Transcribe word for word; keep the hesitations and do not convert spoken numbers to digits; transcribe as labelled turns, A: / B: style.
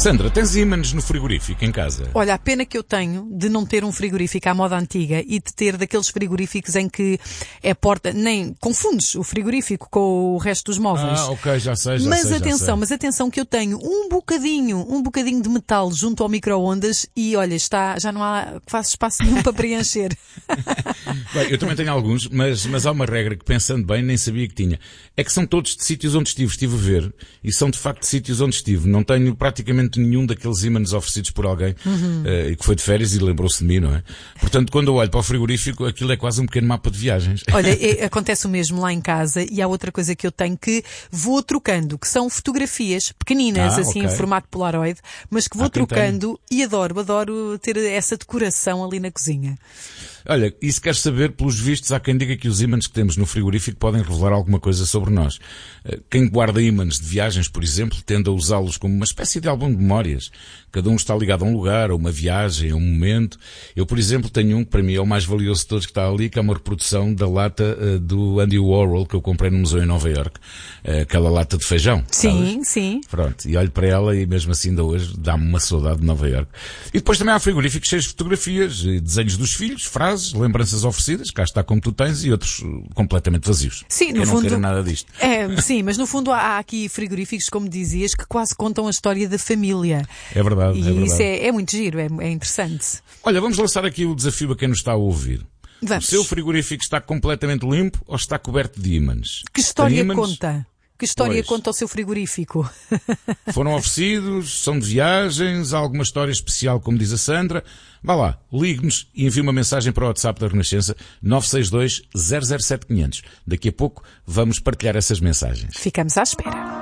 A: Sandra, tens ímãs no frigorífico em casa?
B: Olha, a pena que eu tenho de não ter um frigorífico à moda antiga e de ter daqueles frigoríficos em que é porta, nem confundes o frigorífico com o resto dos móveis.
A: Ah, ok, já sei, já
B: mas
A: sei,
B: atenção,
A: já sei.
B: mas atenção que eu tenho um bocadinho, um bocadinho de metal junto ao micro-ondas e olha, está, já não há quase espaço nenhum para preencher.
A: Bem, eu também tenho alguns, mas, mas há uma regra que, pensando bem, nem sabia que tinha. É que são todos de sítios onde estive, estive a ver, e são de facto de sítios onde estive. Não tenho praticamente nenhum daqueles ímãs oferecidos por alguém uhum. uh, que foi de férias e lembrou-se de mim, não é? Portanto, quando eu olho para o frigorífico, aquilo é quase um pequeno mapa de viagens.
B: Olha, é, acontece o mesmo lá em casa e há outra coisa que eu tenho que vou trocando, que são fotografias pequeninas,
A: ah,
B: assim,
A: okay.
B: em formato Polaroid, mas que vou
A: ah,
B: trocando e adoro, adoro ter essa decoração ali na cozinha.
A: Olha, e se queres saber, pelos vistos, há quem diga que os ímãs que temos no frigorífico podem revelar alguma coisa sobre nós. Quem guarda ímãs de viagens, por exemplo, tende a usá-los como uma espécie de álbum de memórias. Cada um está ligado a um lugar, a uma viagem, a um momento. Eu, por exemplo, tenho um que para mim é o mais valioso de todos que está ali, que é uma reprodução da lata uh, do Andy Warhol que eu comprei no museu em Nova Iorque. Uh, aquela lata de feijão.
B: Sim,
A: sabes?
B: sim.
A: Pronto, e olho para ela e mesmo assim ainda hoje dá-me uma saudade de Nova Iorque. E depois também há frigoríficos cheios de fotografias, desenhos dos filhos, frases, lembranças oferecidas, cá está como tu tens, e outros uh, completamente vazios.
B: Sim,
A: que
B: no
A: não
B: fundo,
A: queira nada disto.
B: É, sim, mas no fundo há aqui frigoríficos, como dizias, que quase contam a história da família.
A: É verdade,
B: e
A: é verdade.
B: isso é, é muito giro, é, é interessante.
A: Olha, vamos lançar aqui o desafio a quem nos está a ouvir.
B: Vamos.
A: O seu frigorífico está completamente limpo ou está coberto de ímãs?
B: Que história
A: ímãs?
B: conta? Que história
A: Pois.
B: conta o seu frigorífico?
A: Foram oferecidos, são de viagens, há alguma história especial, como diz a Sandra? Vá lá, ligue-nos e envie uma mensagem para o WhatsApp da Renascença nove seis dois, zero zero sete, quinhentos. Daqui a pouco vamos partilhar essas mensagens.
B: Ficamos à espera.